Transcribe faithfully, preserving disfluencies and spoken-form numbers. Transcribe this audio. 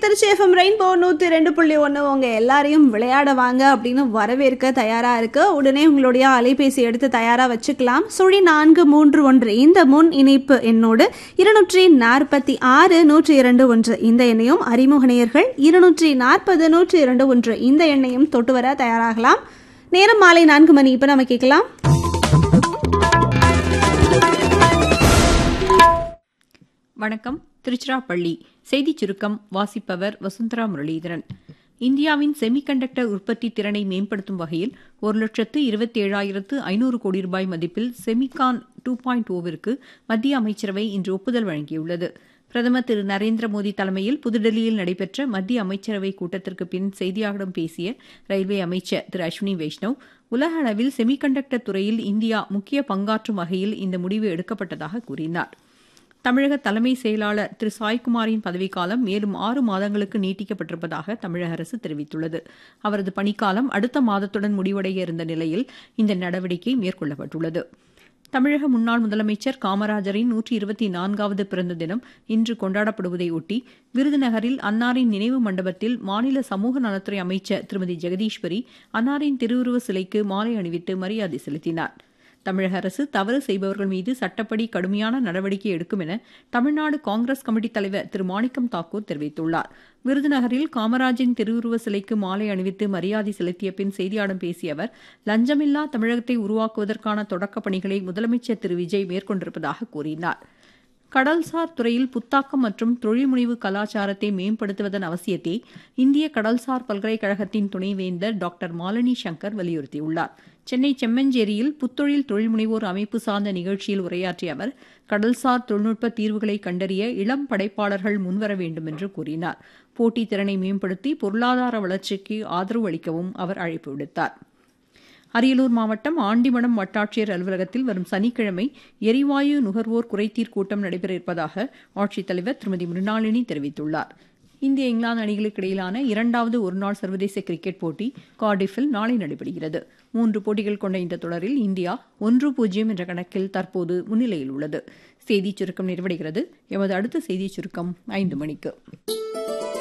Trichy FM rainbow நூற்றி ரெண்டு புள்ளி ஒன்று உங்க எல்லாரையும் விளையாட வாங்க அப்படின்னு வரவேற்க தயாராக இருக்கு. உடனே உங்களுடைய அலைபேசி எடுத்து தயாராக வச்சுக்கலாம். சுழி நான்கு மூன்று ஒன்று இந்த முன் இணைப்பு என்னோடு இருநூற்றி நாற்பத்தி ஆறு நூற்றி இரண்டு ஒன்று இந்த எண்ணையும், அறிமுக நேயர்கள் இருநூற்றி நாற்பது நூற்றி இரண்டு ஒன்று இந்த எண்ணையும் தொட்டு வர தயாராகலாம். நேரம் மாலை நான்கு மணி. இப்போ நம்ம கேட்கலாம். வணக்கம். திருச்சிராப்பள்ளி செய்திச் சுருக்கம் வாசிப்பவர் வசுந்தரா முரளிதரன். இந்தியாவின் செமிகண்டக்டர் உற்பத்தி திறனை மேம்படுத்தும் வகையில் ஒரு லட்சத்து இருபத்தி ஏழாயிரத்து ஐநூறு கோடி ரூபாய் மதிப்பில் செமிகான் டூ பாயிண்ட் ஓவிற்கு மத்திய அமைச்சரவை இன்று ஒப்புதல் வழங்கியுள்ளது. பிரதமர் திரு நரேந்திர மோடி தலைமையில் புதுடெல்லியில் நடைபெற்ற மத்திய அமைச்சரவை கூட்டத்திற்கு பின் செய்தியாளர்களிடம் பேசிய ரயில்வே அமைச்சர் திரு அஸ்வினி வைஷ்ணவ், உலக அளவில் செமிகண்டக்டர் துறையில் இந்தியா முக்கிய பங்காற்றும் வகையில் இந்த முடிவு எடுக்கப்பட்டதாக கூறினார். தமிழக தலைமை செயலாளர் திரு சாய்குமாரின் பதவிக்காலம் மேலும் ஆறு மாதங்களுக்கு நீட்டிக்கப்பட்டிருப்பதாக தமிழக அரசு தெரிவித்துள்ளது. அவரது பணிக்காலம் அடுத்த மாதத்துடன் முடிவடைய இருந்த நிலையில் இந்த நடவடிக்கை மேற்கொள்ளப்பட்டுள்ளது. தமிழக முன்னாள் முதலமைச்சர் காமராஜரின் நூற்றி இருபத்தி நான்காவது பிறந்த தினம் இன்று கொண்டாடப்படுவதை ஒட்டி விருதுநகரில் அன்னாரின் நினைவு மண்டபத்தில் மாநில சமூக நலத்துறை அமைச்சர் திருமதி ஜெகதீஸ்வரி அன்னாரின் திருவுருவ சிலைக்கு மாலை அணிவித்து மரியாதை செலுத்தினார். தமிழக அரசு தவறு செய்பவர்கள் மீது சட்டப்படி கடுமையான நடவடிக்கை எடுக்கும் என தமிழ்நாடு காங்கிரஸ் கமிட்டி தலைவர் திரு மாணிக்கம் தாக்கூர் தெரிவித்துள்ளார். விருதுநகரில் காமராஜின் திருவுருவ சிலைக்கு மாலை அணிவித்து மரியாதை செலுத்திய பின் செய்தியாளர்களிடம் பேசிய அவர், லஞ்சமில்லா தமிழகத்தை உருவாக்குவதற்கான தொடக்கப் பணிகளை முதலமைச்சர் திரு விஜய் மேற்கொண்டிருப்பதாக கூறினார். கடல்சார் துறையில் புத்தாக்கம் மற்றும் தொழில்முனைவு கலாச்சாரத்தை மேம்படுத்துவதன் அவசியத்தை இந்திய கடல்சார் பல்கலைக்கழகத்தின் துணைவேந்தர் டாக்டர் மாலினி சங்கர் வலியுறுத்தியுள்ளார். சென்னை செம்மஞ்சேரியில் புத்தொழில் தொழில்முனைவோர் அமைப்பு சார்ந்த நிகழ்ச்சியில் உரையாற்றிய அவர், கடல்சார் தொழில்நுட்ப தீர்வுகளை கண்டறிய இளம் படைப்பாளர்கள் முன்வர வேண்டும் என்று கூறினார். போட்டித் திறனை மேம்படுத்தி பொருளாதார வளர்ச்சிக்கு ஆதரவு அளிக்கவும் அவர் அழைப்பு விடுத்தார். அரியலூர் மாவட்டம் ஆண்டிமடம் வட்டாட்சியர் அலுவலகத்தில் வரும் சனிக்கிழமை எரிவாயு நுகர்வோர் குறைதீர் கூட்டம் நடைபெற இருப்பதாக ஆட்சித்தலைவர் திருமதி மிருணாளினி தெரிவித்துள்ளார். இந்திய இங்கிலாந்து அணிகளுக்கு இடையிலான இரண்டாவது ஒருநாள் சர்வதேச கிரிக்கெட் போட்டி கார்டிஃபில் நாளை நடைபெறுகிறது. மூன்று போட்டிகள் கொண்ட இந்த தொடரில் இந்தியா ஒன்று பூஜ்ஜியம் என்ற கணக்கில் தற்போது முன்னிலையில் உள்ளது. செய்திச் சுருக்கம் நிறைவடைகிறது. எமது அடுத்த செய்திச் சுருக்கம் ஐந்து மணிக்கு.